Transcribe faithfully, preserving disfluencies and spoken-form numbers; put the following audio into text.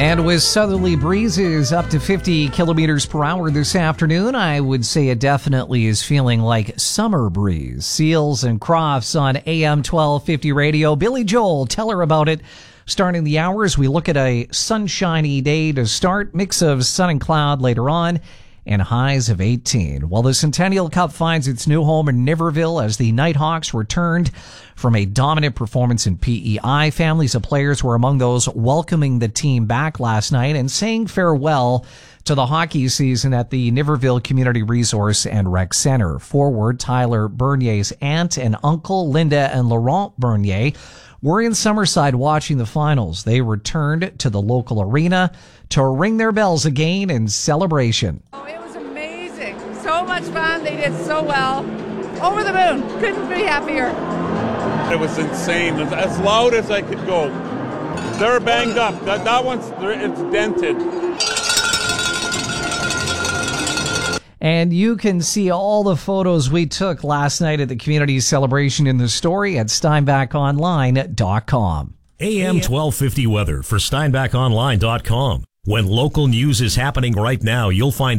And with southerly breezes up to fifty kilometers per hour this afternoon, I would say it definitely is feeling like summer breeze. Seals and Crofts on A M twelve fifty radio. Billy Joel, tell her about it. Starting the hours, we look at a sunshiny day to start, mix of sun and cloud later on, and highs of eighteen. Well, the Centennial Cup finds its new home in Niverville as the Nighthawks returned from a dominant performance in P E I. Families of players were among those welcoming the team back last night and saying farewell to the hockey season at the Niverville Community Resource and Rec Center. Forward Tyler Bernier's aunt and uncle, Linda and Laurent Bernier, were in Summerside watching the finals. They returned to the local arena to ring their bells again in celebration. Oh, it was amazing. So much fun. They did so well. Over the moon. Couldn't be happier. It was insane. It was as loud as I could go. They're banged up. That, that one's it's dented. And you can see all the photos we took last night at the community celebration in the story at steinbach online dot com. A M twelve fifty weather for steinbach online dot com. When local news is happening right now, you'll find